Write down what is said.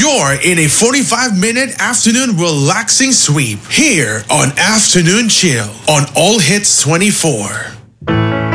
You're in a 45-minute afternoon relaxing sweep here on Afternoon Chill on All Hits 24.